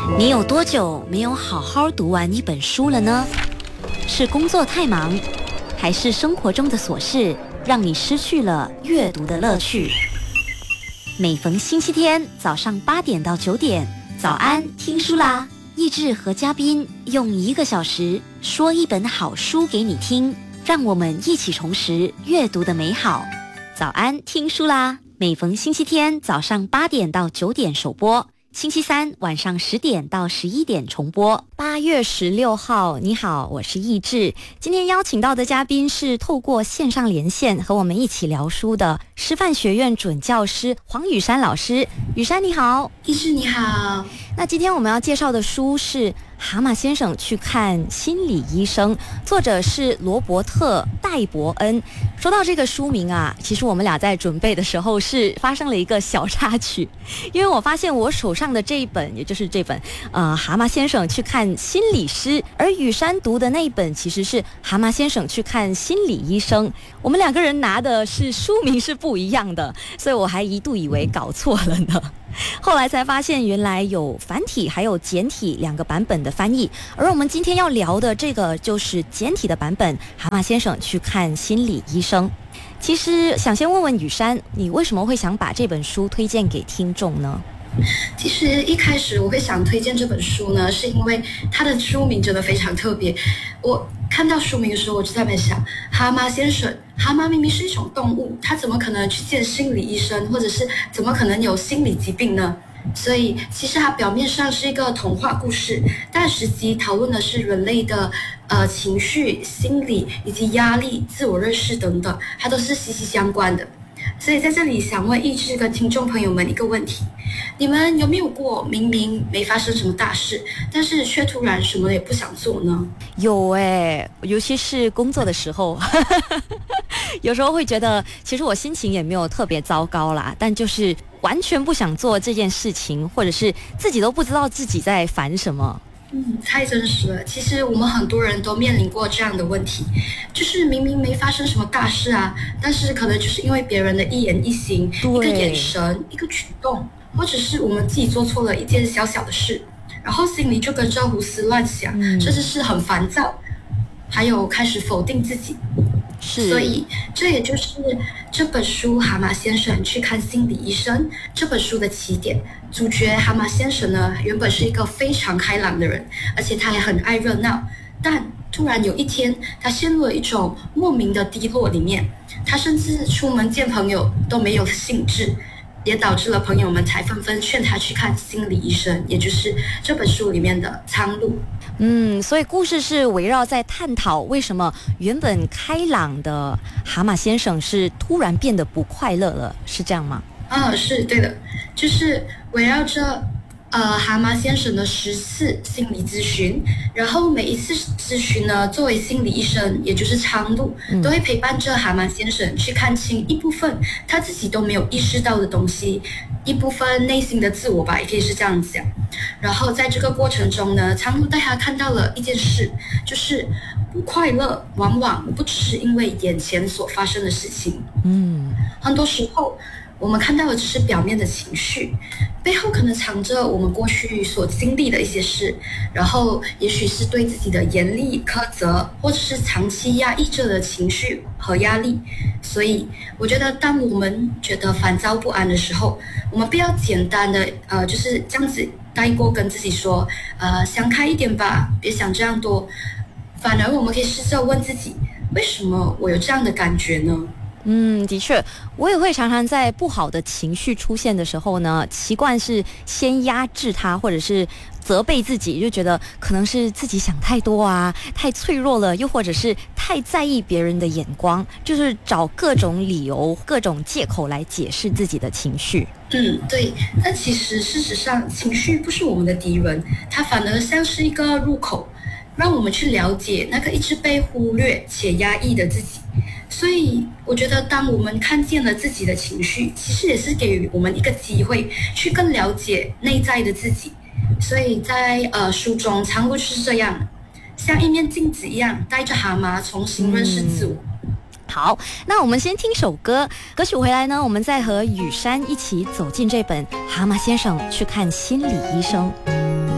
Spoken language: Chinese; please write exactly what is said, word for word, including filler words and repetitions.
你有多久没有好好读完一本书了呢？是工作太忙，还是生活中的琐事让你失去了阅读的乐趣？每逢星期天早上八点到九点，早安听书啦！益智和嘉宾用一个小时说一本好书给你听，让我们一起重拾阅读的美好。早安听书啦！每逢星期天早上八点到九点首播，星期三晚上十点到十一点重播。八月十六号，你好，我是益智。今天邀请到的嘉宾是透过线上连线和我们一起聊书的师范学院准教师黄雨珊老师。雨珊你好。 益智你好。 那今天我们要介绍的书是《蛤蟆先生去看心理医生》，作者是罗伯特·戴伯恩。说到这个书名啊，其实我们俩在准备的时候是发生了一个小插曲，因为我发现我手上的这一本，也就是这本呃《蛤蟆先生去看心理师》，而雨珊读的那一本其实是《蛤蟆先生去看心理医生》，我们两个人拿的是书名是不一样的，所以我还一度以为搞错了呢。后来才发现原来有繁体还有简体两个版本的翻译，而我们今天要聊的这个就是简体的版本，蛤蟆先生去看心理医生。其实想先问问雨珊，你为什么会想把这本书推荐给听众呢？ 其实一开始我会想推荐这本书呢，是因为它的书名真的非常特别。我看到书名的时候，我就在那边想，蛤蟆先生，蛤蟆明明是一种动物，它怎么可能去见心理医生，或者是怎么可能有心理疾病呢？所以其实它表面上是一个童话故事，但实际讨论的是人类的呃情绪、心理以及压力、自我认识等等，它都是息息相关的。所以在这里想问益智跟听众朋友们一个问题，你们有没有过明明没发生什么大事，但是却突然什么也不想做呢？ 有耶，尤其是工作的时候有时候会觉得其实我心情也没有特别糟糕啦，但就是完全不想做这件事情，或者是自己都不知道自己在烦什么。 嗯，太真实了。其实我们很多人都面临过这样的问题，就是明明没发生什么大事啊，但是可能就是因为别人的一言一行、一个眼神、一个举动，或者是我们自己做错了一件小小的事，然后心里就跟着胡思乱想，嗯、甚至是很烦躁，还有开始否定自己。 是， 所以这也就是这本书《蛤蟆先生去看心理医生》这本书的起点。主角蛤蟆先生呢，原本是一个非常开朗的人，而且他也很爱热闹，但突然有一天，他陷入了一种莫名的低落里面，他甚至出门见朋友都没有兴致，也导致了朋友们才纷纷劝他去看心理医生，也就是这本书里面的苍鹭。 嗯，所以故事是围绕在探讨为什么原本开朗的蛤蟆先生是突然变得不快乐了，是这样吗？ 啊，是对的，就是围绕着呃蛤蟆先生的十次心理咨询，然后每一次咨询呢，作为心理医生，也就是苍鹭，都会陪伴着蛤蟆先生去看清一部分他自己都没有意识到的东西，一部分内心的自我吧，也可以是这样讲。然后在这个过程中呢，苍鹭带他看到了一件事，就是不快乐往往不只是因为眼前所发生的事情，嗯，很多时候我们看到的只是表面的情绪，背后可能藏着我们过去所经历的一些事，然后也许是对自己的严厉苛责，或者是长期压抑着的情绪和压力。所以我觉得当我们觉得烦躁不安的时候，我们不要简单的呃就是这样子带过跟自己说呃想开一点吧，别想这样多，反而我们可以试着问自己，为什么我有这样的感觉呢？ 嗯，的确，我也会常常在不好的情绪出现的时候呢，习惯是先压制它，或者是责备自己，就觉得可能是自己想太多啊，太脆弱了，又或者是太在意别人的眼光，就是找各种理由、各种借口来解释自己的情绪。 嗯，对。但其实事实上，情绪不是我们的敌人，它反而像是一个入口，让我们去了解那个一直被忽略且压抑的自己。所以我觉得当我们看见了自己的情绪，其实也是给予我们一个机会去更了解内在的自己。所以在呃书中苍鹭就是这样，像一面镜子一样，带着蛤蟆重新认识自我。 嗯，好，那我们先听首歌，歌曲回来呢，我们再和雨珊一起走进这本《蛤蟆先生去看心理医生》。